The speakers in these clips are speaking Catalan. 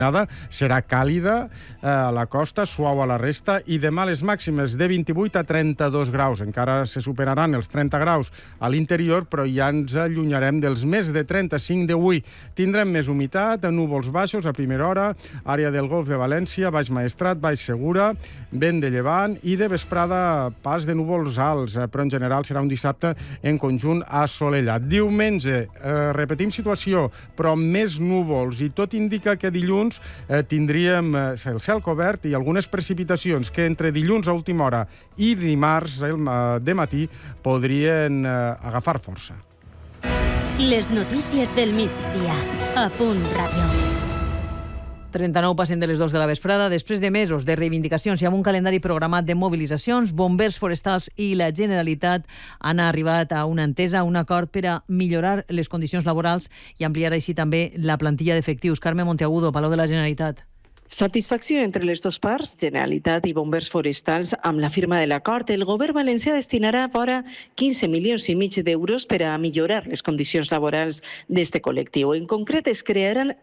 Serà càlida a la costa, suau a la resta, i demà les màximes de 28 a 32 graus. Encara se superaran els 30 graus a l'interior, però ja ens allunyarem dels més de 35 d'avui. Tindrem més humitat, núvols baixos a primera hora, àrea del Golf de València, Baix Maestrat, Baix Segura, vent de llevant i de vesprada pas de núvols alts, però en general serà un dissabte en conjunt assolellat. Diumenge, repetim situació, però amb més núvols, i tot indica que dilluns tindríem el cel cobert i algunes precipitacions que entre dilluns a última hora i dimarts de matí podrien agafar força. Les notícies del migdia, a Punt Ràdio. 39 passen de les 2 de la vesprada. Després de mesos de reivindicacions i amb un calendari programat de mobilitzacions, bombers forestals i la Generalitat han arribat a una entesa, a un acord per a millorar les condicions laborals i ampliar així també la plantilla d'efectius. Carme Monteagudo, Palau de la Generalitat. Satisfacció entre les dues parts, Generalitat i bombers forestals, amb la firma de l'acord. El govern valencià destinarà vora 15 milions i mig d'euros per a millorar les condicions laborals d'este col·lectiu. En concret, es crearan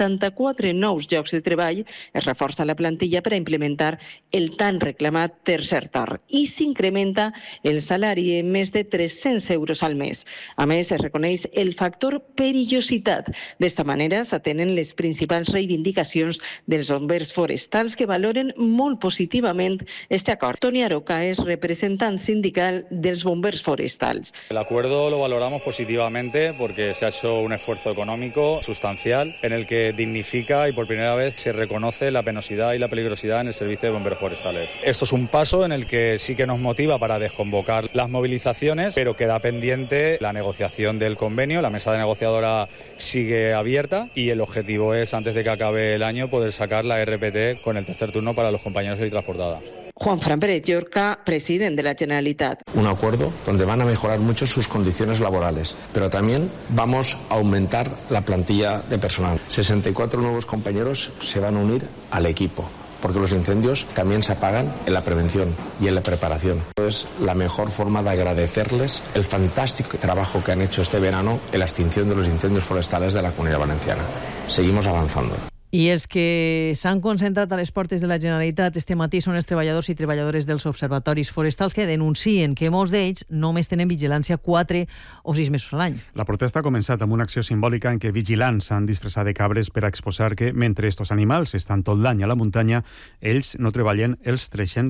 64 nous llocs de treball, es reforça la plantilla per a implementar el tan reclamat tercer torn i s'incrementa el salari en més de 300 euros al mes. A més, es reconeix el factor perillositat. D'esta manera, s'atenen les principals reivindicacions dels bombers forestals que valoren molt positivament este acord. Toni Aroca es representant sindical dels bombers forestals. El acuerdo lo valoramos positivamente porque se ha hecho un esfuerzo económico sustancial en el que dignifica y por primera vez se reconoce la penosidad y la peligrosidad en el servicio de bomberos forestales. Esto es un paso en el que sí que nos motiva para desconvocar las movilizaciones, pero queda pendiente la negociación del convenio. La mesa de negociadora sigue abierta y el objetivo es, antes de que acabe el año, poder sacar la RPT con el tercer turno para los compañeros de transportada. Juan Fran Pérez Llorca, presidente de la Generalitat. Un acuerdo donde van a mejorar mucho sus condiciones laborales, pero también vamos a aumentar la plantilla de personal. 64 nuevos compañeros se van a unir al equipo, porque los incendios también se apagan en la prevención y en la preparación. Es la mejor forma de agradecerles el fantástico trabajo que han hecho este verano en la extinción de los incendios forestales de la Comunidad Valenciana. Seguimos avanzando. I és que s'han concentrat a les portes de la Generalitat este matí són els treballadors i treballadores dels observatoris forestals que denuncien que molts d'ells només tenen vigilància 4 o 6 mesos a l'any. La protesta ha començat amb una acció simbòlica en què vigilants s'han disfressat de cabres per a exposar que, mentre estos animals estan tot l'any a la muntanya, ells no treballen els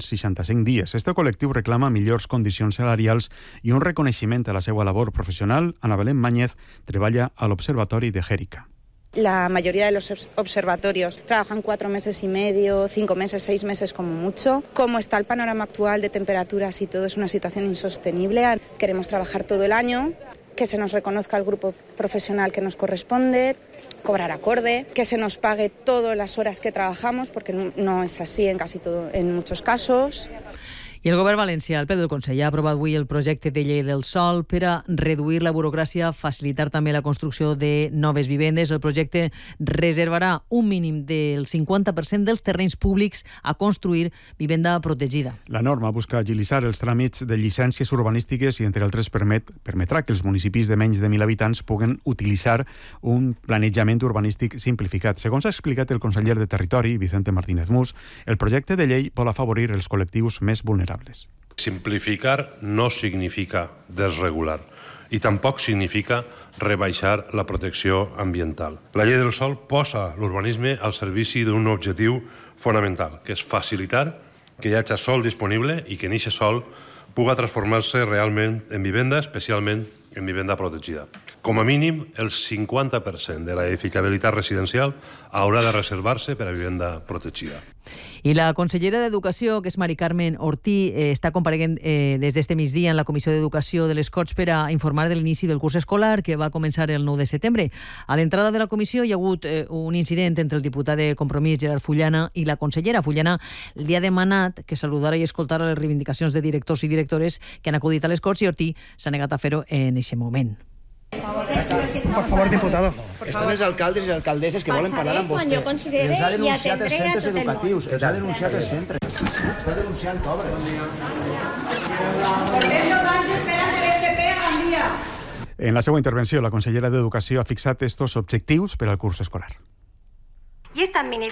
365 dies. Este col·lectiu reclama millors condicions salarials i un reconeixement a la seva labor professional. Ana Belén Mañez treballa a l'Observatori de Jèrica. La mayoría de los observatorios trabajan 4 meses y medio, 5 meses, 6 meses como mucho. Como está el panorama actual de temperaturas y todo, es una situación insostenible. Queremos trabajar todo el año, que se nos reconozca el grupo profesional que nos corresponde, cobrar acorde, que se nos pague todas las horas que trabajamos, porque no es así en muchos casos. I el govern valencià, al ple del Consell, ha aprovat avui el projecte de llei del sòl per a reduir la burocràcia, facilitar també la construcció de noves vivendes. El projecte reservarà un mínim del 50% dels terrenys públics a construir vivenda protegida. La norma busca agilitzar els tràmits de llicències urbanístiques i, entre altres, permetrà que els municipis de menys de 1.000 habitants puguen utilitzar un planejament urbanístic simplificat. Segons ha explicat el conseller de Territori, Vicente Martínez Mus, el projecte de llei vol afavorir els col·lectius més vulnerables. Simplificar no significa desregular i tampoc significa rebaixar la protecció ambiental. La llei del sòl posa l'urbanisme al servici d'un objectiu fonamental, que és facilitar que hi hagi sòl disponible i que aquest sòl puga transformar-se realment en vivenda, especialment en vivenda protegida. Com a mínim, el 50% de l'edificabilitat residencial haurà de reservar-se per a vivenda protegida. I la consellera d'Educació, que és Mari Carmen Ortí, està compareguent des d'este migdia en la Comissió d'Educació de les Corts per a informar de l'inici del curs escolar que va començar el 9 de setembre. A l'entrada de la comissió hi ha hagut un incident entre el diputat de Compromís, Gerard Fullana, i la consellera. Fullana li ha demanat que saludara i escoltara les reivindicacions de directors i directores que han acudit a les Corts i Ortí s'ha negat a fer-ho en aquest moment. Por favor, diputado. Estan els alcaldes i alcaldesses que volen parlar amb vostè. Els ha denunciat els centres educatius. Els ha denunciat els centres. Està denunciant obres. En la seva intervenció, la consellera d'Educació ha fixat estos objectius per al curs escolar. y esta